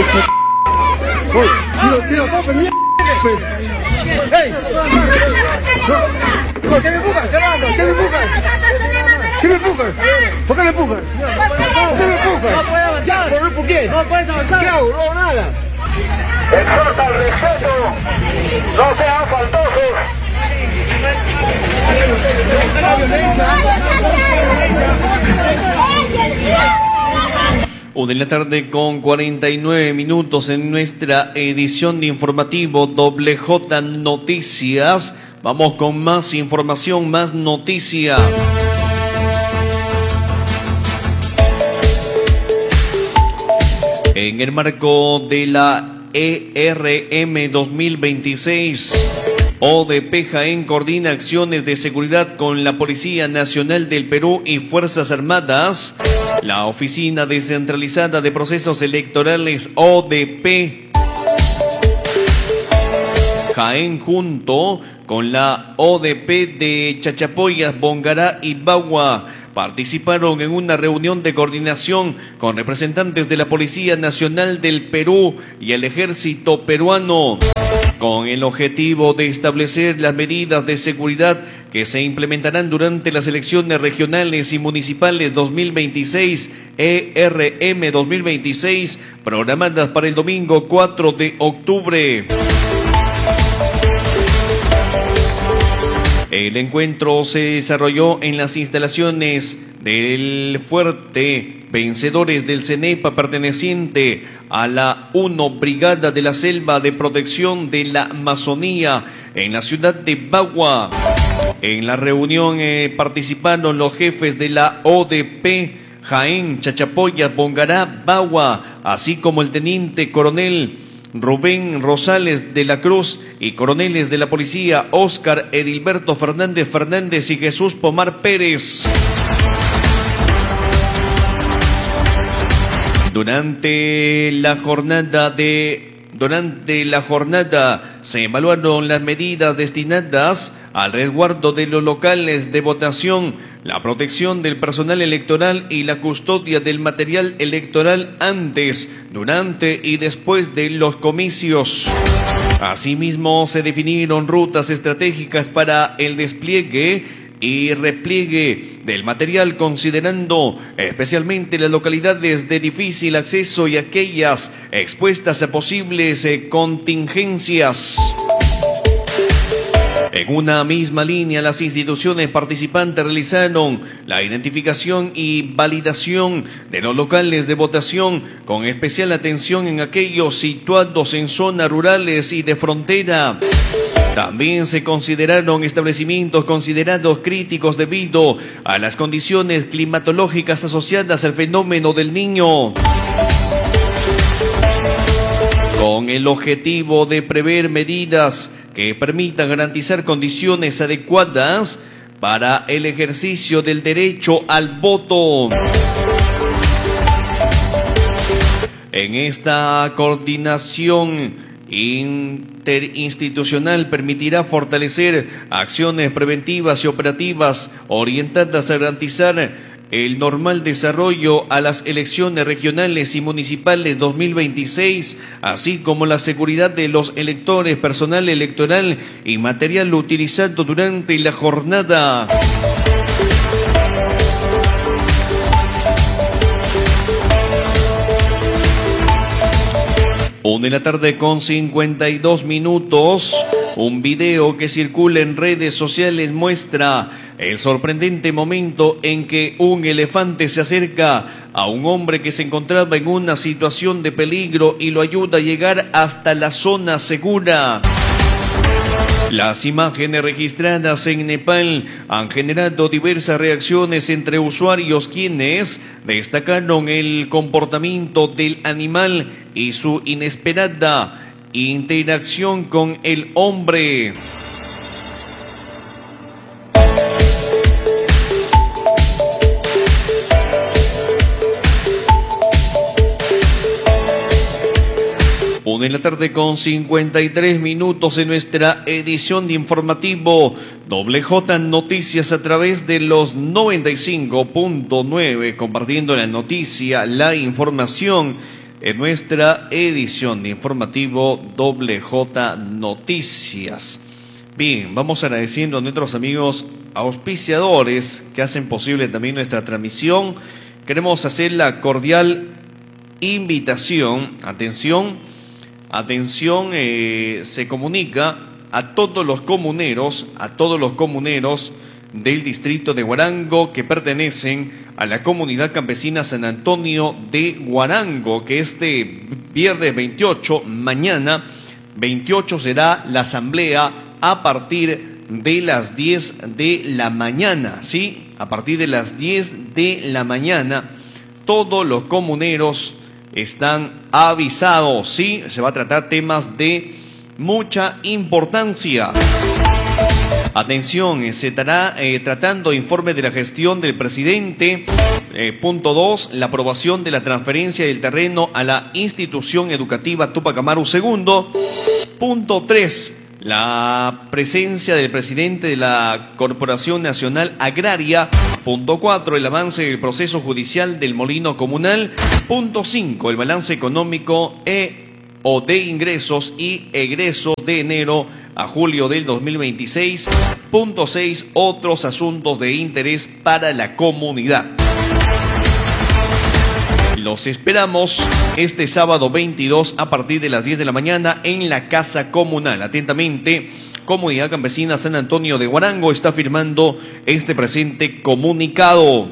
Tío, tope, mierda. ¡Ey! ¿Por qué me empujas? ¿Qué me empujas? ¿Qué me empujas? ¿Por qué me empujas? ¿Por qué me empujas? No puede avanzar. Ya, ¿por por qué? No puedes avanzar. ¿Qué hago? No hago nada. Exhorta al respeto, no sean faltosos. Una de la tarde con 49 minutos en nuestra edición de informativo Doble J Noticias. Vamos con más información, más noticia. En el marco de la ERM 2026, ODP Jaén coordina acciones de seguridad con la Policía Nacional del Perú y Fuerzas Armadas. La Oficina Descentralizada de Procesos Electorales ODP Jaén junto con la ODP de Chachapoyas, Bongará y Bagua participaron en una reunión de coordinación con representantes de la Policía Nacional del Perú y el Ejército Peruano, con el objetivo de establecer las medidas de seguridad que se implementarán durante las elecciones regionales y municipales 2026, ERM 2026, programadas para el domingo 4 de octubre. El encuentro se desarrolló en las instalaciones del Fuerte Vencedores del CENEPA perteneciente a la 1 Brigada de la Selva de Protección de la Amazonía en la ciudad de Bagua. En la reunión participaron los jefes de la ODP Jaén, Chachapoyas, Bongará, Bagua, así como el teniente coronel Rubén Rosales de la Cruz y coroneles de la policía Óscar Edilberto Fernández y Jesús Pomar Pérez. Durante la jornada se evaluaron las medidas destinadas al resguardo de los locales de votación, la protección del personal electoral y la custodia del material electoral antes, durante y después de los comicios. Asimismo, se definieron rutas estratégicas para el despliegue y repliegue del material, considerando especialmente las localidades de difícil acceso y aquellas expuestas a posibles contingencias. En una misma línea, las instituciones participantes realizaron la identificación y validación de los locales de votación, con especial atención en aquellos situados en zonas rurales y de frontera. También se consideraron establecimientos considerados críticos debido a las condiciones climatológicas asociadas al fenómeno del Niño, con el objetivo de prever medidas que permitan garantizar condiciones adecuadas para el ejercicio del derecho al voto. En esta coordinación interinstitucional permitirá fortalecer acciones preventivas y operativas orientadas a garantizar el normal desarrollo a las elecciones regionales y municipales 2026, así como la seguridad de los electores, personal electoral y material utilizado durante la jornada. Una de la tarde con 52 minutos. Un video que circula en redes sociales muestra el sorprendente momento en que un elefante se acerca a un hombre que se encontraba en una situación de peligro y lo ayuda a llegar hasta la zona segura. Las imágenes registradas en Nepal han generado diversas reacciones entre usuarios, quienes destacaron el comportamiento del animal y su inesperada interacción con el hombre. Una de la tarde con 53 minutos en nuestra edición de informativo Doble J Noticias a través de los 95.9, compartiendo la noticia, la información en nuestra edición de informativo WJ Noticias. Bien, vamos agradeciendo a nuestros amigos auspiciadores que hacen posible también nuestra transmisión. Queremos hacer la cordial invitación, atención, se comunica a todos los comuneros del distrito de Huarango que pertenecen a la comunidad campesina San Antonio de Huarango, que este viernes 28, mañana 28, será la asamblea a partir de las 10 de la mañana, ¿sí? A partir de las 10 de la mañana, todos los comuneros están avisados, ¿sí? Se va a tratar temas de mucha importancia. Atención, se estará tratando informe de la gestión del presidente. Punto 2, la aprobación de la transferencia del terreno a la institución educativa Tupac Amaru II. Punto 3, la presencia del presidente de la Corporación Nacional Agraria. Punto 4, el avance del proceso judicial del molino comunal. Punto 5, el balance económico o de ingresos y egresos de enero a julio del 2026. Punto 6, otros asuntos de interés para la comunidad. Los esperamos este sábado 22 a partir de las 10 de la mañana en la Casa Comunal. Atentamente, Comunidad Campesina San Antonio de Huarango está firmando este presente comunicado.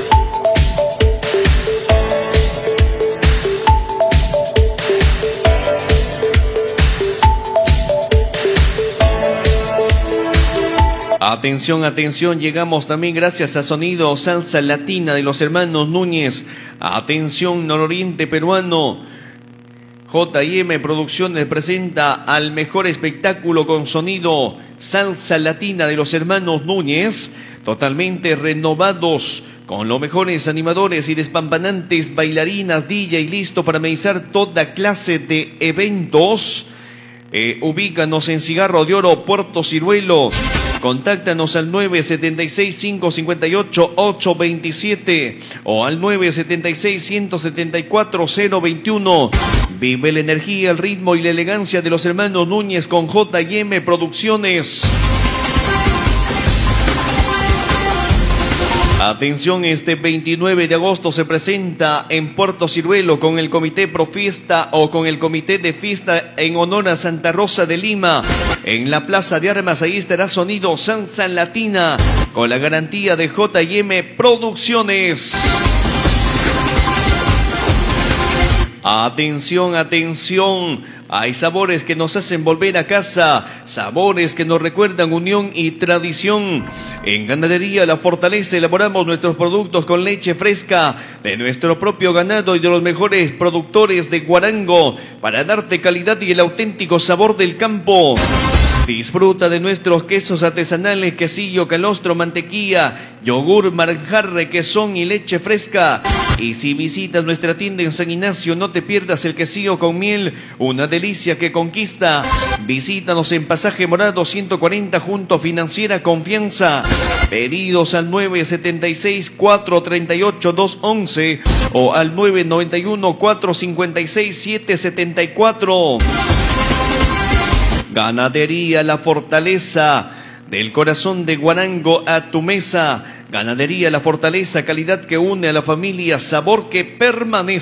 Atención, atención, llegamos también gracias a Sonido Salsa Latina de los hermanos Núñez. Atención, nororiente peruano. J&M Producciones presenta al mejor espectáculo con sonido Salsa Latina de los hermanos Núñez, totalmente renovados, con los mejores animadores y despampanantes bailarinas, DJ listo para amenizar toda clase de eventos. Ubícanos en Cigarro de Oro, Puerto Ciruelo. Contáctanos al 976-558-827 o al 976-174-021. Vive la energía, el ritmo y la elegancia de los hermanos Núñez con J&M Producciones. Atención, este 29 de agosto se presenta en Puerto Ciruelo con el Comité Profiesta o con el Comité de Fiesta en honor a Santa Rosa de Lima. En la Plaza de Armas, ahí estará Sonido Salsa Latina con la garantía de J&M Producciones. Atención, atención, hay sabores que nos hacen volver a casa, sabores que nos recuerdan unión y tradición. En Ganadería La Fortaleza elaboramos nuestros productos con leche fresca de nuestro propio ganado y de los mejores productores de Huarango para darte calidad y el auténtico sabor del campo. Disfruta de nuestros quesos artesanales, quesillo, calostro, mantequilla, yogur, manjar, requesón y leche fresca. Y si visitas nuestra tienda en San Ignacio, no te pierdas el quesillo con miel, una delicia que conquista. Visítanos en Pasaje Morado 140 junto a Financiera Confianza. Pedidos al 976-438-211 o al 991-456-774. Ganadería La Fortaleza, del corazón de Huarango a tu mesa. Ganadería La Fortaleza, calidad que une a la familia, sabor que permanece.